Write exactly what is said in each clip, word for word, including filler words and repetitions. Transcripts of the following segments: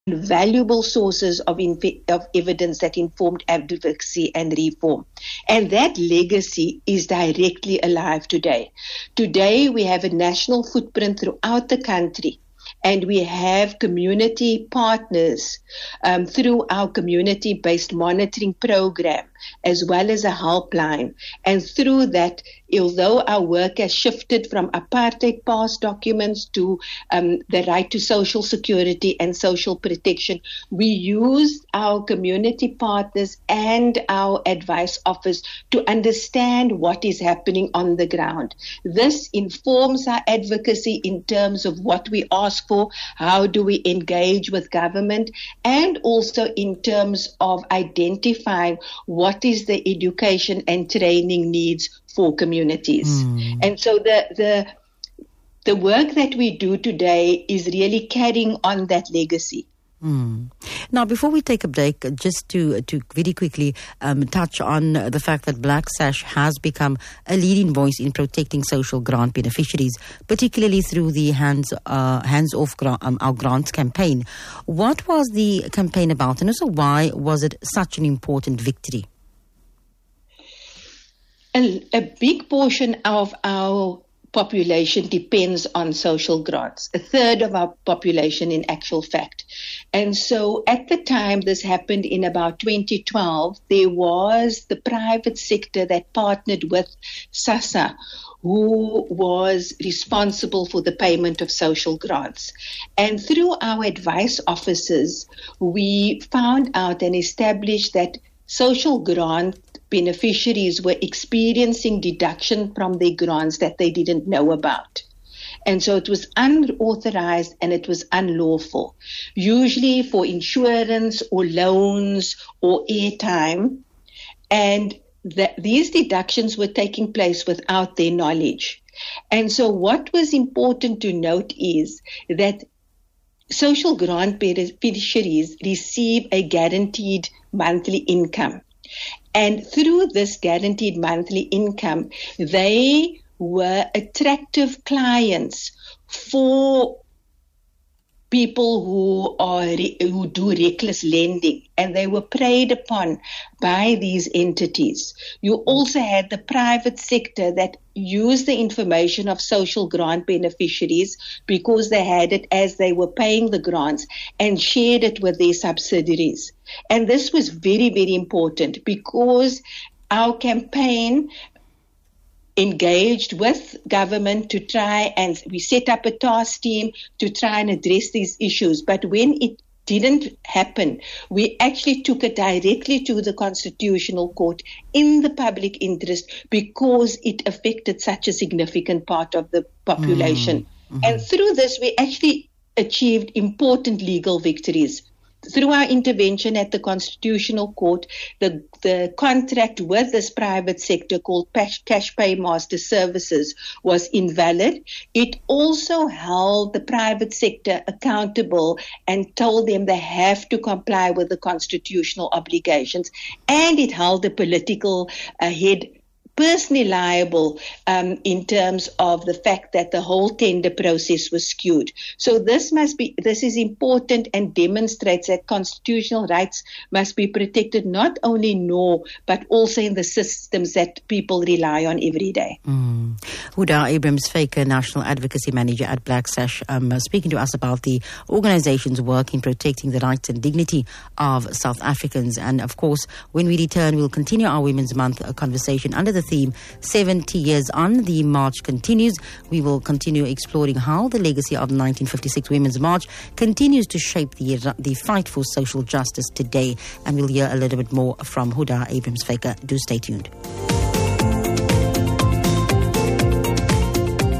valuable sources of, inf- of evidence that informed advocacy and reform. And that legacy is directly alive today. Today, we have a national footprint throughout the country. And we have community partners um, through our community-based monitoring program, as well as a helpline. And through that, although our work has shifted from apartheid past documents to um, the right to social security and social protection, we use our community partners and our advice office to understand what is happening on the ground. This informs our advocacy in terms of what we ask for, how do we engage with government, and also in terms of identifying what is the education and training needs for communities. Mm. And so the, the the work that we do today is really carrying on that legacy. Mm. Now, before we take a break, just to to very quickly um, touch on the fact that Black Sash has become a leading voice in protecting social grant beneficiaries, particularly through the Hands uh, Hands Off gra- um, Our Grants campaign. What was the campaign about, and also why was it such an important victory? A, a big portion of our population depends on social grants, a third of our population in actual fact. And so at the time this happened in about twenty twelve, there was the private sector that partnered with SASSA, who was responsible for the payment of social grants. And through our advice offices, we found out and established that social grant beneficiaries were experiencing deduction from their grants that they didn't know about. And so it was unauthorized and it was unlawful, usually for insurance or loans or airtime. And that these deductions were taking place without their knowledge. And so what was important to note is that social grant beneficiaries receive a guaranteed monthly income. And through this guaranteed monthly income, they were attractive clients for people who are who do reckless lending, and they were preyed upon by these entities. You also had the private sector that used the information of social grant beneficiaries because they had it as they were paying the grants and shared it with their subsidiaries. And this was very, very important because our campaign engaged with government to try and we set up a task team to try and address these issues. But when it didn't happen, we actually took it directly to the Constitutional Court in the public interest because it affected such a significant part of the population. Mm-hmm. And through this, we actually achieved important legal victories. Through our intervention at the Constitutional Court, the, the contract with this private sector called Cash Pay Master Services was invalid. It also held the private sector accountable and told them they have to comply with the constitutional obligations. And it held the political uh, head personally liable um, in terms of the fact that the whole tender process was skewed. So this must be, this is important and demonstrates that constitutional rights must be protected not only in law, but also in the systems that people rely on every day. Mm. Huda Abrahams-Faker, National Advocacy Manager at Black Sash, um, speaking to us about the organization's work in protecting the rights and dignity of South Africans. And of course, when we return, we'll continue our Women's Month conversation under the theme seventy years on. The march continues. We will continue exploring how the legacy of the nineteen fifty-six Women's March continues to shape the the fight for social justice today. And we'll hear a little bit more from Huda Abrahams-Faker. Do stay tuned.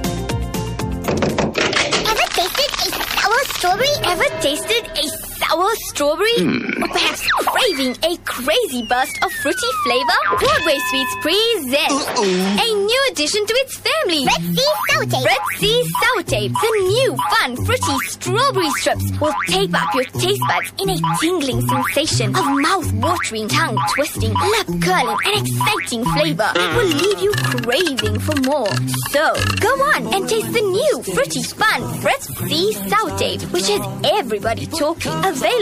Ever tasted a sour strawberry? Ever tasted a sour or strawberry? Mm. Or perhaps craving a crazy burst of fruity flavor? Broadway Sweets presents Uh-oh. a new addition to its family. Red Sea Sour Tape. Red Sea Sour Tape. The new fun fruity strawberry strips will tape up your taste buds in a tingling sensation of mouth-watering, tongue-twisting, lip-curling and exciting flavor. It will leave you craving for more. So, go on and taste the new fruity fun Red Sea Sour Tape, which has everybody talking. Available